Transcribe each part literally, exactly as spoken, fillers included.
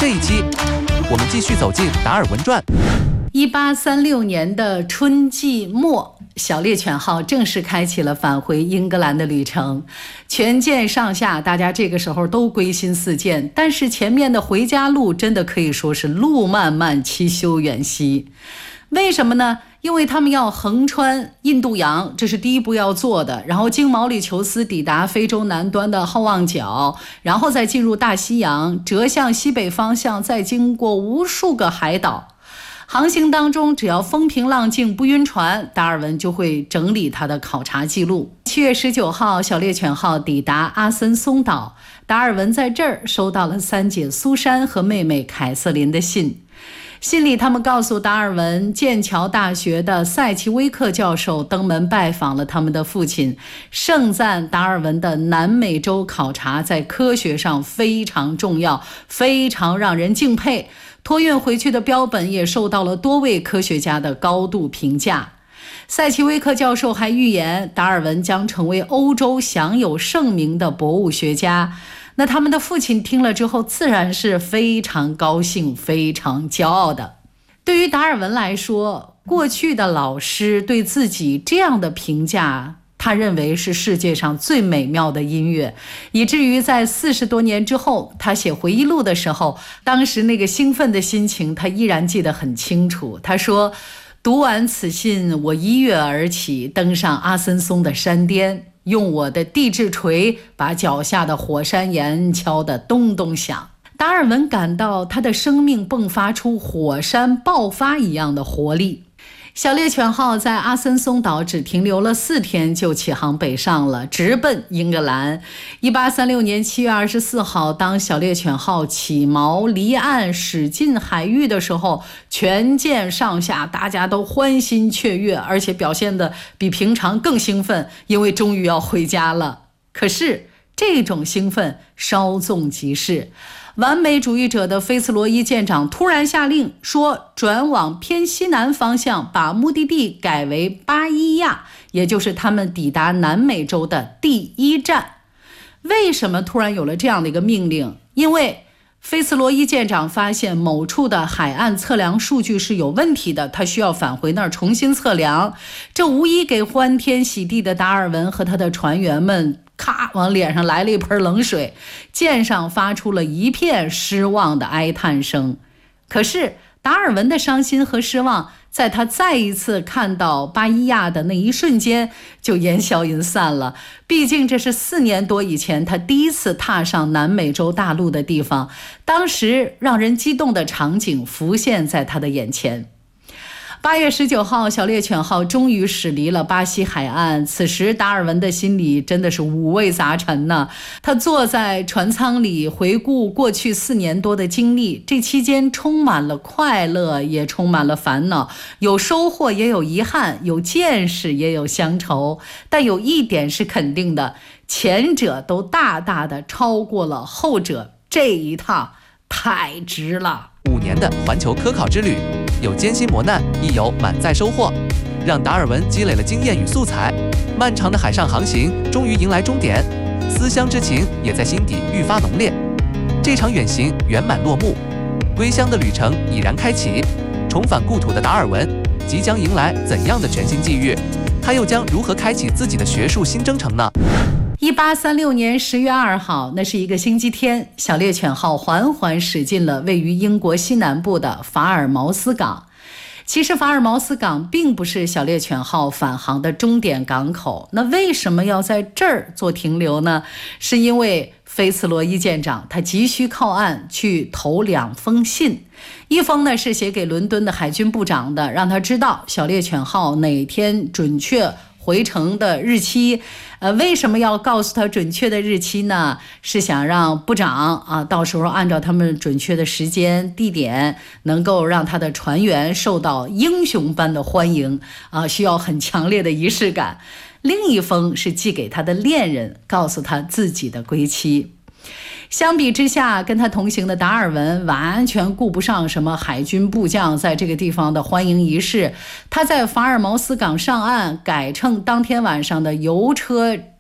这一期，我们继续走进达尔文传。 一八三六年的春季末，小猎犬号正式开启了返回英格兰的旅程。全舰上下，大家这个时候都归心似箭，但是前面的回家路真的可以说是路漫漫其修远兮。为什么呢？因为他们要横穿印度洋，这是第一步要做的，然后经毛里求斯抵达非洲南端的好望角，然后再进入大西洋，折向西北方向，再经过无数个海岛。航行当中，只要风平浪静不晕船，达尔文就会整理他的考察记录。七月十九号，小猎犬号抵达阿森松岛，达尔文在这儿收到了三姐苏珊和妹妹凯瑟琳的信。信里他们告诉达尔文，剑桥大学的塞奇威克教授登门拜访了他们的父亲，盛赞达尔文的南美洲考察在科学上非常重要，非常让人敬佩。托运回去的标本也受到了多位科学家的高度评价。塞奇威克教授还预言，达尔文将成为欧洲享有盛名的博物学家。那他们的父亲听了之后，自然是非常高兴，非常骄傲的。对于达尔文来说，过去的老师对自己这样的评价，他认为是世界上最美妙的音乐，以至于在四十多年之后，他写回忆录的时候，当时那个兴奋的心情，他依然记得很清楚。他说，读完此信，我一跃而起，登上阿森松的山巅，用我的地质锤把脚下的火山岩敲得咚咚响。达尔文感到他的生命迸发出火山爆发一样的活力。小猎犬号在阿森松岛只停留了四天，就起航北上了，直奔英格兰。一八三六年七月二十四号，当小猎犬号起锚离岸驶进海域的时候，全舰上下大家都欢欣雀跃，而且表现得比平常更兴奋，因为终于要回家了。可是这种兴奋稍纵即逝，完美主义者的菲茨罗伊舰长突然下令说，转往偏西南方向，把目的地改为巴伊亚，也就是他们抵达南美洲的第一站。为什么突然有了这样的一个命令？因为菲茨罗伊舰长发现某处的海岸测量数据是有问题的，他需要返回那儿重新测量。这无疑给欢天喜地的达尔文和他的船员们咔往脸上来了一盆冷水，舰上发出了一片失望的哀叹声。可是达尔文的伤心和失望，在他再一次看到巴伊亚的那一瞬间就烟消云散了。毕竟这是四年多以前他第一次踏上南美洲大陆的地方，当时让人激动的场景浮现在他的眼前。八月十九号，小猎犬号终于驶离了巴西海岸。此时达尔文的心里真的是五味杂陈呢。他坐在船舱里回顾过去四年多的经历，这期间充满了快乐，也充满了烦恼，有收获也有遗憾，有见识也有乡愁。但有一点是肯定的，前者都大大的超过了后者，这一趟太值了。 五年的环球科考之旅，有艰辛磨难，亦有满载收获，让达尔文积累了经验与素材。漫长的海上航行终于迎来终点，思乡之情也在心底愈发浓烈。这场远行圆满落幕，归乡的旅程已然开启。重返故土的达尔文即将迎来怎样的全新际遇？他又将如何开启自己的学术新征程呢？ 一八三六年十月二号，那是一个星期天，小猎犬号缓缓驶进了位于英国西南部的法尔茅斯港。其实法尔茅斯港并不是小猎犬号返航的终点港口，那为什么要在这儿做停留呢？是因为菲茨罗伊舰长他急需靠岸去投两封信，一封呢是写给伦敦的海军部长的，让他知道小猎犬号哪天准确回程的日期。呃，为什么要告诉他准确的日期呢？是想让部长啊，到时候按照他们准确的时间地点，能够让他的船员受到英雄般的欢迎啊，需要很强烈的仪式感。另一封是寄给他的恋人，告诉他自己的归期。相比之下，跟他同行的达尔文完全顾不上什么海军部将在这个地方的欢迎仪式。他在法尔茅斯港上岸，改乘当天晚上的油车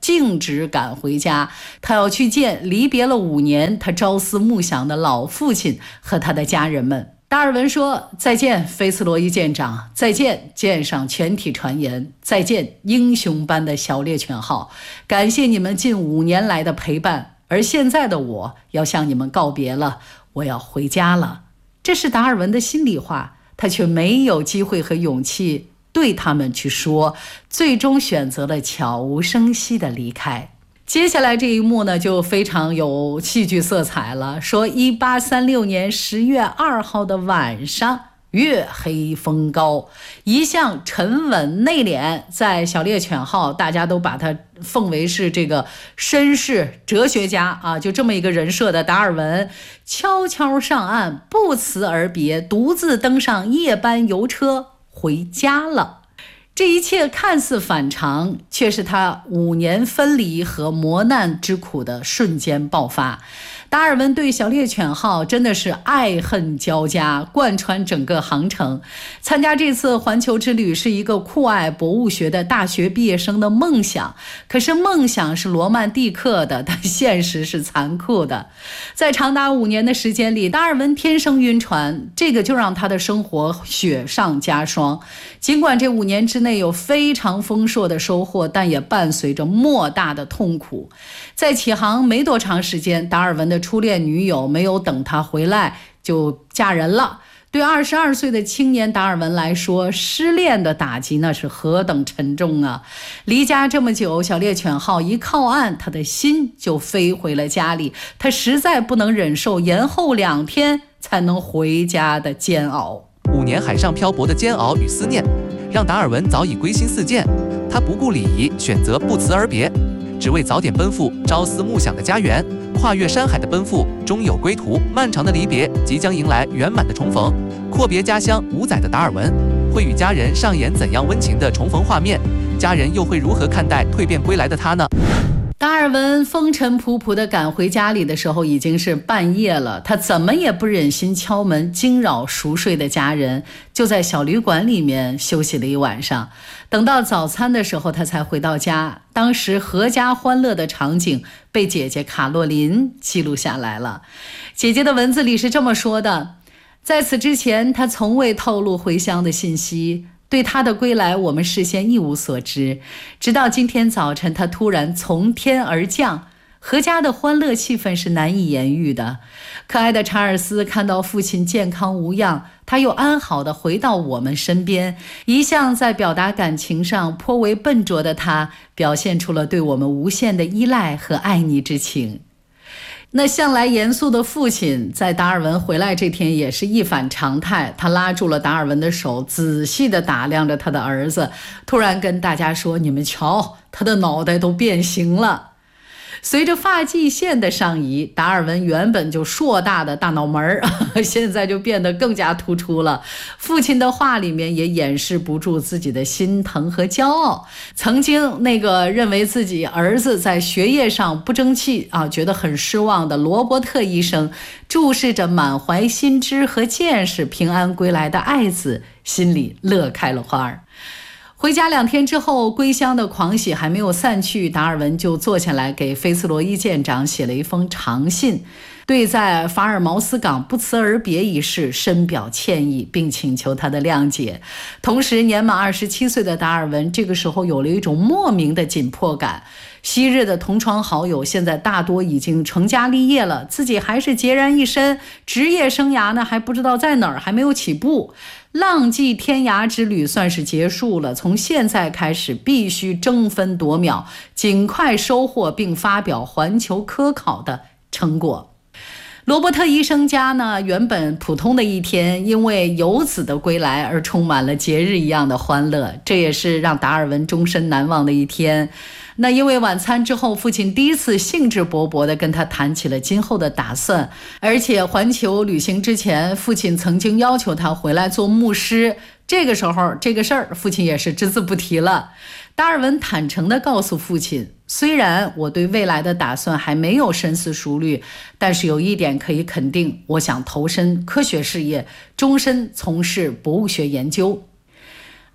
径直赶回家，他要去见离别了五年他朝思暮想的老父亲和他的家人们。达尔文说：再见菲茨罗伊舰长，再见舰上全体船员，再见英雄般的小猎犬号，感谢你们近五年来的陪伴，而现在的我要向你们告别了，我要回家了。这是达尔文的心里话，他却没有机会和勇气对他们去说，最终选择了悄无声息的离开。接下来这一幕呢，就非常有戏剧色彩了。说一八三六年十月二号的晚上，月黑风高，一向沉稳内敛，在小猎犬号大家都把他奉为是这个绅士哲学家啊，就这么一个人设的达尔文，悄悄上岸，不辞而别，独自登上夜班游车回家了。这一切看似反常，却是他五年分离和磨难之苦的瞬间爆发。达尔文对小猎犬号真的是爱恨交加，贯穿整个航程。参加这次环球之旅是一个酷爱博物学的大学毕业生的梦想，可是梦想是罗曼蒂克的，但现实是残酷的。在长达五年的时间里，达尔文天生晕船，这个就让他的生活雪上加霜。尽管这五年之内有非常丰硕的收获，但也伴随着莫大的痛苦。在起航没多长时间，达尔文的初恋女友没有等他回来就嫁人了。对二十二岁的青年达尔文来说，失恋的打击那是何等沉重啊！离家这么久，小猎犬号一靠岸，他的心就飞回了家里。他实在不能忍受延后两天才能回家的煎熬。 五年海上漂泊的煎熬与思念，让达尔文早已归心似箭。他不顾礼仪，选择不辞而别，只为早点奔赴朝思暮想的家园。跨越山海的奔赴，终有归途。漫长的离别即将迎来圆满的重逢。阔别家乡五载的达尔文，会与家人上演怎样温情的重逢画面？家人又会如何看待蜕变归来的他呢？ 达尔文风尘仆仆地赶回家里的时候，已经是半夜了。他怎么也不忍心敲门惊扰熟睡的家人，就在小旅馆里面休息了一晚上。等到早餐的时候，他才回到家。当时阖家欢乐的场景被姐姐卡洛琳记录下来了。姐姐的文字里是这么说的：在此之前，他从未透露回乡的信息。对他的归来，我们事先一无所知，直到今天早晨，他突然从天而降，阖家的欢乐气氛是难以言喻的。可爱的查尔斯看到父亲健康无恙，他又安好地回到我们身边。一向在表达感情上颇为笨拙的他，表现出了对我们无限的依赖和爱昵之情。那向来严肃的父亲在达尔文回来这天也是一反常态，他拉住了达尔文的手，仔细地打量着他的儿子，突然跟大家说：你们瞧，他的脑袋都变形了。随着发际线的上移，达尔文原本就硕大的大脑门现在就变得更加突出了。父亲的话里面也掩饰不住自己的心疼和骄傲。曾经那个认为自己儿子在学业上不争气啊，觉得很失望的罗伯特医生，注视着满怀心知和见识平安归来的爱子，心里乐开了花儿。回家两天之后，归乡的狂喜还没有散去，达尔文就坐下来给菲茨罗伊舰长写了一封长信，对在法尔茅斯港不辞而别一事深表歉意，并请求他的谅解。同时，年满二十七岁的达尔文这个时候有了一种莫名的紧迫感。昔日的同窗好友现在大多已经成家立业了，自己还是孑然一身，职业生涯呢还不知道在哪儿，还没有起步。浪迹天涯之旅算是结束了，从现在开始必须争分夺秒，尽快收获并发表环球科考的成果。罗伯特医生家呢，原本普通的一天，因为游子的归来而充满了节日一样的欢乐，这也是让达尔文终身难忘的一天。那因为晚餐之后，父亲第一次兴致勃勃地跟他谈起了今后的打算，而且环球旅行之前，父亲曾经要求他回来做牧师，这个时候这个事儿父亲也是只字不提了。达尔文坦诚地告诉父亲，虽然我对未来的打算还没有深思熟虑，但是有一点可以肯定，我想投身科学事业，终身从事博物学研究。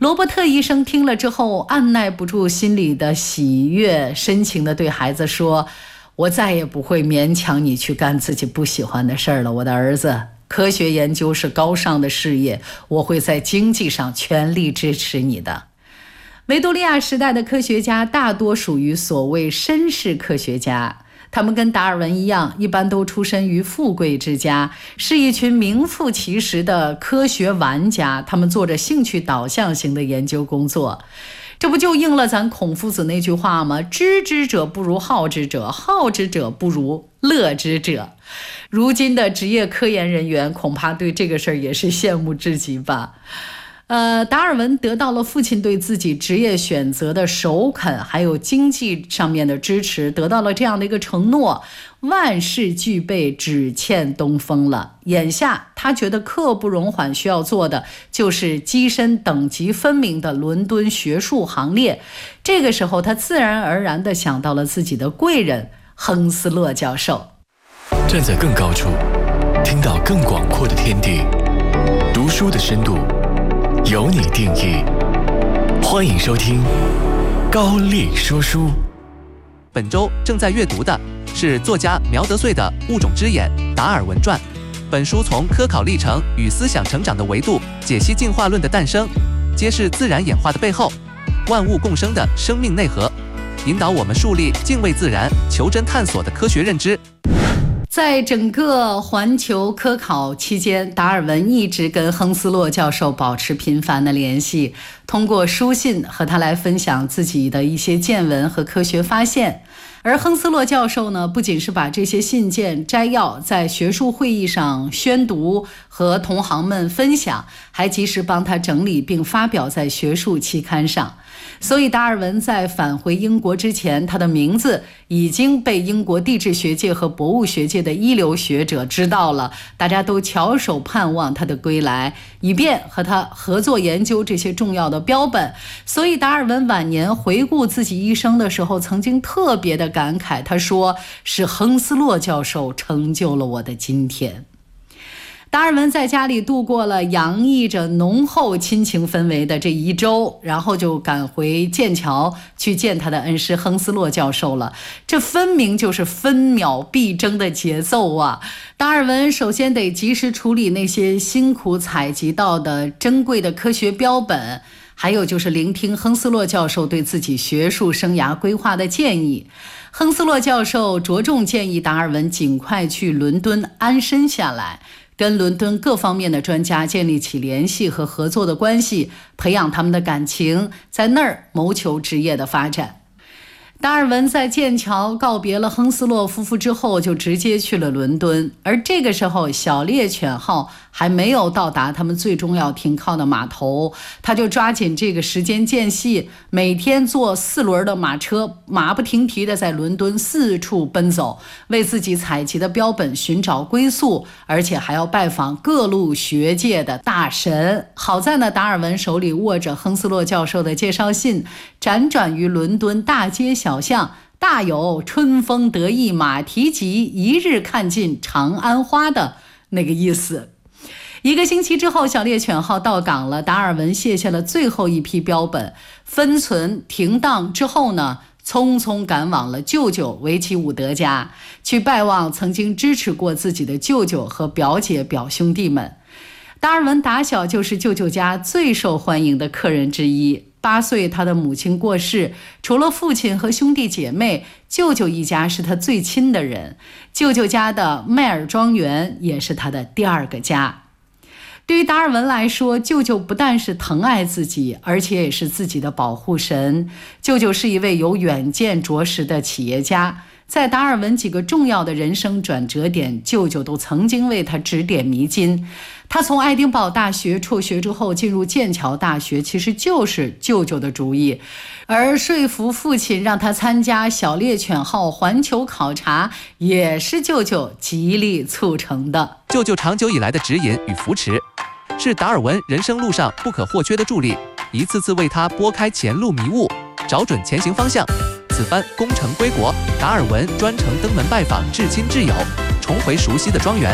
罗伯特医生听了之后，按耐不住心里的喜悦，深情地对孩子说：我再也不会勉强你去干自己不喜欢的事儿了，我的儿子。科学研究是高尚的事业，我会在经济上全力支持你的。维多利亚时代的科学家大多属于所谓绅士科学家，他们跟达尔文一样，一般都出身于富贵之家，是一群名副其实的科学玩家，他们做着兴趣导向型的研究工作。这不就应了咱孔夫子那句话吗？知之者不如好之者，好之者不如乐之者。如今的职业科研人员恐怕对这个事儿也是羡慕至极吧。呃，达尔文得到了父亲对自己职业选择的首肯，还有经济上面的支持，得到了这样的一个承诺，万事俱备，只欠东风了。眼下他觉得刻不容缓，需要做的就是跻身等级分明的伦敦学术行列。这个时候他自然而然地想到了自己的贵人亨斯洛教授。 站在更高处，听到更广阔的天地，读书的深度由你定义。欢迎收听高力说书。 本周正在阅读的是作家苗德穗的《物种之眼：达尔文传》。本书从科考历程与思想成长的维度解析进化论的诞生，揭示自然演化的背后，万物共生的生命内核，引导我们树立敬畏自然、求真探索的科学认知。 在整个环球科考期间，达尔文一直跟亨斯洛教授保持频繁的联系，通过书信和他来分享自己的一些见闻和科学发现。而亨斯洛教授呢，不仅是把这些信件摘要在学术会议上宣读和同行们分享，还及时帮他整理并发表在学术期刊上。所以达尔文在返回英国之前，他的名字已经被英国地质学界和博物学界的一流学者知道了，大家都翘首盼望他的归来，以便和他合作研究这些重要的标本。所以达尔文晚年回顾自己一生的时候，曾经特别的感慨，他说：是亨斯洛教授成就了我的今天。达尔文在家里度过了洋溢着浓厚亲情氛围的这一周，然后就赶回剑桥去见他的恩师亨斯洛教授了。这分明就是分秒必争的节奏啊！达尔文首先得及时处理那些辛苦采集到的珍贵的科学标本，还有就是聆听亨斯洛教授对自己学术生涯规划的建议。亨斯洛教授着重建议达尔文尽快去伦敦安身下来，跟伦敦各方面的专家建立起联系和合作的关系，培养他们的感情，在那儿谋求职业的发展。达尔文在剑桥告别了亨斯洛夫妇之后，就直接去了伦敦。而这个时候，小猎犬号还没有到达他们最终要停靠的码头，他就抓紧这个时间间隙，每天坐四轮的马车，马不停蹄地在伦敦四处奔走，为自己采集的标本寻找归宿，而且还要拜访各路学界的大神。好在呢，达尔文手里握着亨斯洛教授的介绍信，辗转于伦敦大街小巷，大有春风得意马蹄疾，一日看尽长安花的那个意思。一个星期之后，小猎犬号到港了，达尔文卸下了最后一批标本，分存停当之后呢，匆匆赶往了舅舅维奇伍德家，去拜望曾经支持过自己的舅舅和表姐表兄弟们。达尔文打小就是舅舅家最受欢迎的客人之一。八岁他的母亲过世，除了父亲和兄弟姐妹，舅舅一家是他最亲的人。舅舅家的麦尔庄园也是他的第二个家。对于达尔文来说，舅舅不但是疼爱自己，而且也是自己的保护神。舅舅是一位有远见卓识的企业家，在达尔文几个重要的人生转折点，舅舅都曾经为他指点迷津。他从爱丁堡大学辍学之后进入剑桥大学，其实就是舅舅的主意，而说服父亲让他参加小猎犬号环球考察，也是舅舅极力促成的。 舅舅长久以来的指引与扶持，是达尔文人生路上不可或缺的助力，一次次为他拨开前路迷雾，找准前行方向。此番功成归国，达尔文专程登门拜访至亲挚友，重回熟悉的庄园。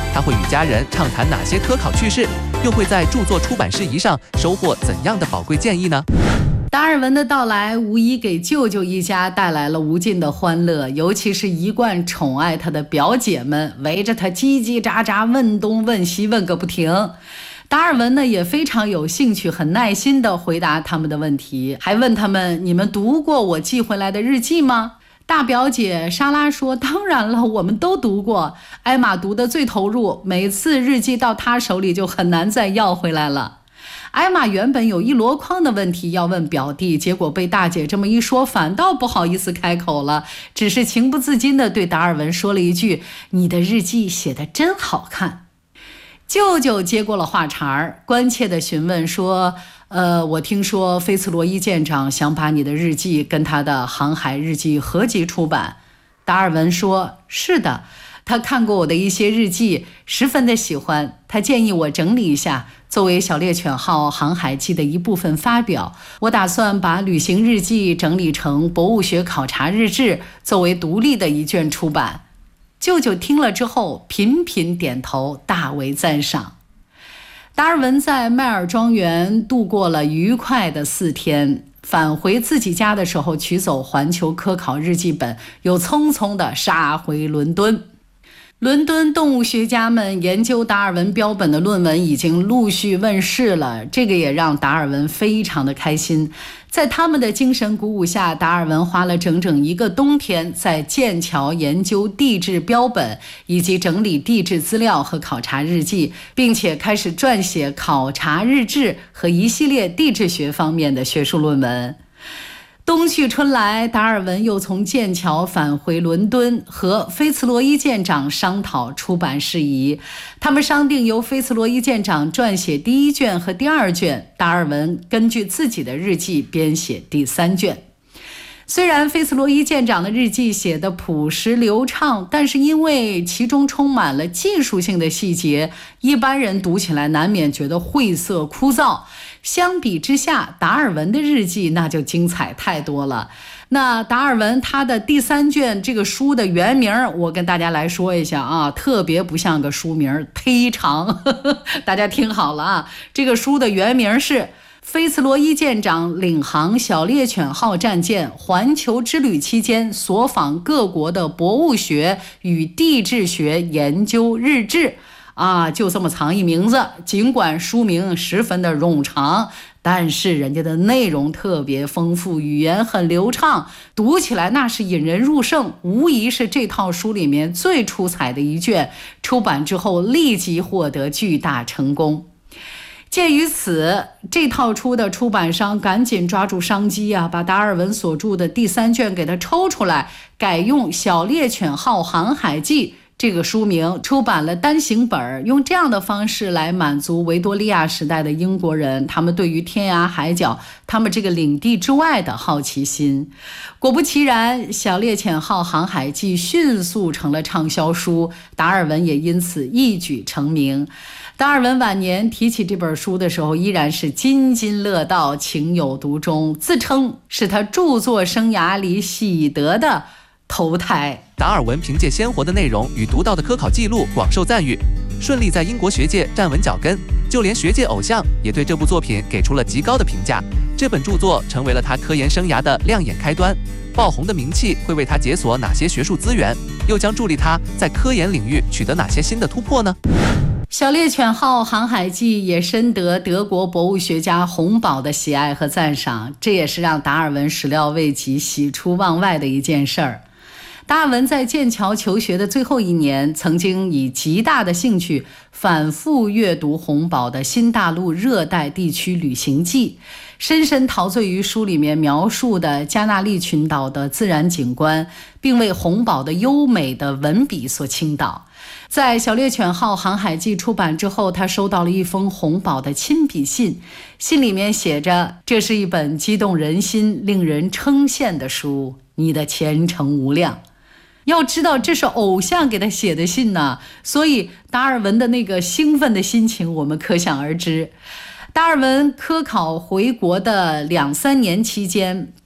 他会与家人畅谈哪些科考趣事，又会在著作出版事宜上收获怎样的宝贵建议呢？ 达尔文的到来无疑给舅舅一家带来了无尽的欢乐，尤其是一贯宠爱他的表姐们，围着他叽叽喳喳问东问西，问个不停。达尔文呢也非常有兴趣，很耐心地回答他们的问题，还问他们：你们读过我寄回来的日记吗？大表姐莎拉说：当然了，我们都读过。艾玛读得最投入，每次日记到她手里就很难再要回来了。艾玛原本有一箩筐的问题要问表弟，结果被大姐这么一说，反倒不好意思开口了，只是情不自禁地对达尔文说了一句：你的日记写得真好看。舅舅接过了话茬，关切地询问说：呃，我听说菲茨罗伊舰长想把你的日记跟他的航海日记合集出版。达尔文说：是的，他看过我的一些日记，十分的喜欢，他建议我整理一下，作为小猎犬号航海记的一部分发表。我打算把旅行日记整理成博物学考察日志，作为独立的一卷出版。舅舅听了之后频频点头，大为赞赏。达尔文在迈尔庄园度过了愉快的四天，返回自己家的时候取走环球科考日记本，又匆匆地杀回伦敦。伦敦动物学家们研究达尔文标本的论文已经陆续问世了，这个也让达尔文非常的开心。在他们的精神鼓舞下，达尔文花了整整一个冬天在剑桥研究地质标本，以及整理地质资料和考察日记，并且开始撰写考察日志和一系列地质学方面的学术论文。冬去春来，达尔文又从剑桥返回伦敦，和菲茨罗伊舰长商讨出版事宜。他们商定由菲茨罗伊舰长撰写第一卷和第二卷，达尔文根据自己的日记编写第三卷。虽然菲茨罗伊舰长的日记写得朴实流畅，但是因为其中充满了技术性的细节，一般人读起来难免觉得晦涩枯燥。相比之下，达尔文的日记那就精彩太多了。那达尔文他的第三卷这个书的原名，我跟大家来说一下啊，特别不像个书名，忒长，呵呵，大家听好了啊，这个书的原名是菲茨罗伊舰长领航小猎犬号战舰环球之旅期间所访各国的博物学与地质学研究日志啊，就这么长一名字。尽管书名十分的冗长，但是人家的内容特别丰富，语言很流畅，读起来那是引人入胜，无疑是这套书里面最出彩的一卷。出版之后立即获得巨大成功。鉴于此，这套书的出版商赶紧抓住商机啊，把达尔文所著的第三卷给他抽出来，改用《小猎犬号航海记》这个书名出版了单行本，用这样的方式来满足维多利亚时代的英国人他们对于天涯海角他们这个领地之外的好奇心。果不其然，小猎犬号航海记迅速成了畅销书，达尔文也因此一举成名。达尔文晚年提起这本书的时候，依然是津津乐道，情有独钟，自称是他著作生涯里喜得的投胎。 达尔文凭借鲜活的内容与独到的科考记录广受赞誉，顺利在英国学界站稳脚跟，就连学界偶像也对这部作品给出了极高的评价。这本著作成为了他科研生涯的亮眼开端。爆红的名气会为他解锁哪些学术资源，又将助力他在科研领域取得哪些新的突破呢？ 小猎犬号航海记也深得德国博物学家洪堡的喜爱和赞赏，这也是让达尔文始料未及、喜出望外的一件事儿。达尔文在剑桥求学的最后一年，曾经以极大的兴趣反复阅读洪堡的《新大陆热带地区旅行记》，深深陶醉于书里面描述的加纳利群岛的自然景观，并为洪堡的优美的文笔所倾倒。在小猎犬号航海记出版之后，他收到了一封洪堡的亲笔信，信里面写着：这是一本激动人心、令人称羡的书，你的前程无量。要知道这是偶像给他写的信呢，所以达尔文的那个兴奋的心情我们可想而知。达尔文科考回国的两三年期间，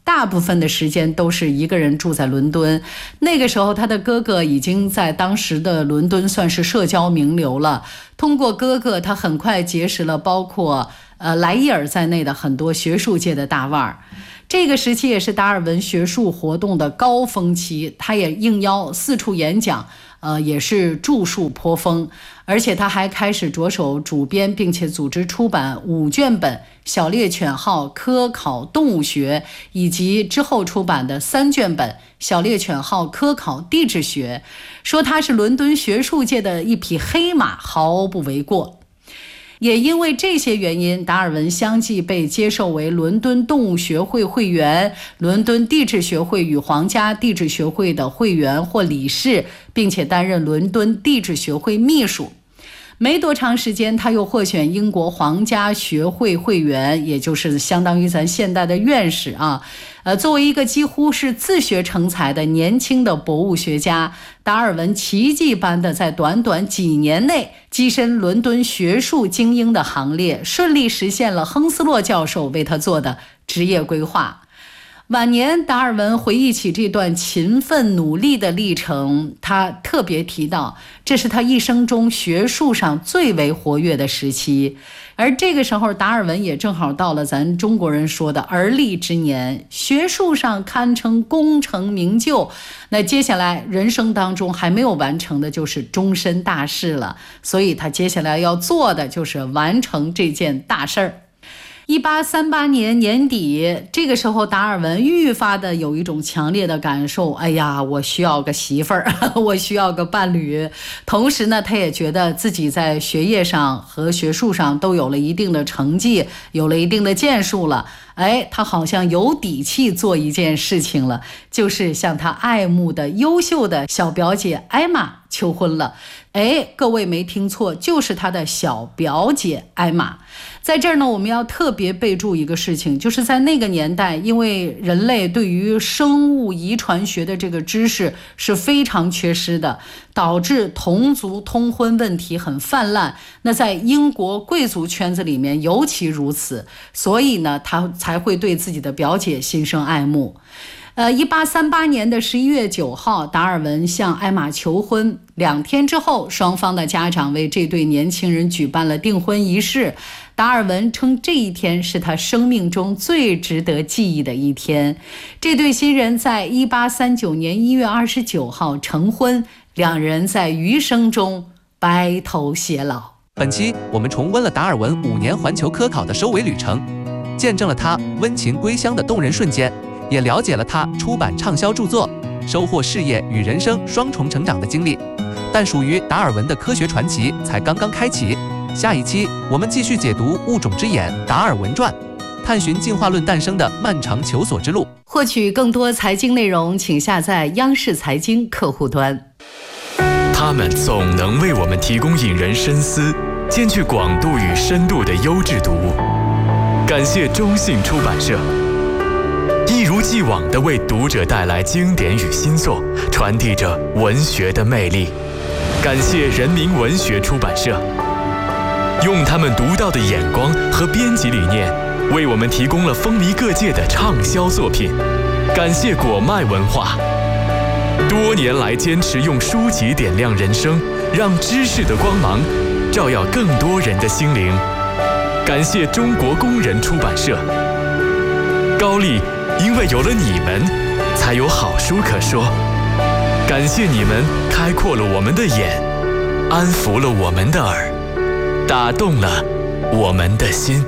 大部分的时间都是一个人住在伦敦。那个时候他的哥哥已经在当时的伦敦算是社交名流了，通过哥哥他很快结识了包括呃莱伊尔在内的很多学术界的大腕儿。这个时期也是达尔文学术活动的高峰期，他也应邀四处演讲，呃，也是著述颇丰，而且他还开始着手主编并且组织出版五卷本《小猎犬号科考动物学》，以及之后出版的三卷本《小猎犬号科考地质学》，说他是伦敦学术界的一匹黑马，毫不为过。也因为这些原因，达尔文相继被接受为伦敦动物学会会员、伦敦地质学会与皇家地质学会的会员或理事，并且担任伦敦地质学会秘书。没多长时间，他又获选英国皇家学会会员，也就是相当于咱现代的院士啊。呃，作为一个几乎是自学成才的年轻的博物学家，达尔文奇迹般的在短短几年内跻身伦敦学术精英的行列，顺利实现了亨斯洛教授为他做的职业规划。晚年，达尔文回忆起这段勤奋努力的历程，他特别提到，这是他一生中学术上最为活跃的时期。而这个时候，达尔文也正好到了咱中国人说的而立之年，学术上堪称功成名就。那接下来人生当中还没有完成的就是终身大事了，所以他接下来要做的就是完成这件大事儿。一八三八年年底，这个时候达尔文愈发的有一种强烈的感受，哎呀，我需要个媳妇儿，我需要个伴侣。同时呢，他也觉得自己在学业上和学术上都有了一定的成绩，有了一定的建树了。哎，他好像有底气做一件事情了，就是向他爱慕的优秀的小表姐艾玛求婚了。哎，各位没听错，就是他的小表姐艾玛。在这儿呢，我们要特别备注一个事情，就是在那个年代，因为人类对于生物遗传学的这个知识是非常缺失的，导致同族通婚问题很泛滥。那在英国贵族圈子里面尤其如此，所以呢，他才会对自己的表姐心生爱慕。呃，一八三八年的十一月九号，达尔文向艾玛求婚。两天之后，双方的家长为这对年轻人举办了订婚仪式。达尔文称这一天是他生命中最值得记忆的一天。这对新人在一八三九年一月二十九号成婚，两人在余生中白头偕老。 本期我们重温了达尔文五年环球科考的收尾旅程，见证了他温情归乡的动人瞬间，也了解了他出版畅销著作、收获事业与人生双重成长的经历。但属于达尔文的科学传奇才刚刚开启。下一期我们继续解读《物种之眼》达尔文传，探寻进化论诞生的漫长求索之路。 获取更多财经内容，请下载央视财经客户端。 他们总能为我们提供引人深思、兼具广度与深度的优质读物。感谢中信出版社，一如既往地为读者带来经典与新作，传递着文学的魅力。感谢人民文学出版社，用他们独到的眼光和编辑理念，为我们提供了风靡各界的畅销作品。感谢果麦文化，多年来坚持用书籍点亮人生，让知识的光芒照耀更多人的心灵。感谢中国工人出版社，高丽因为有了你们，才有好书可说。感谢你们开阔了我们的眼，安抚了我们的耳，打动了我们的心。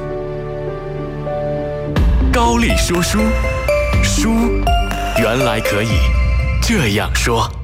高丽说书，书原来可以这样说。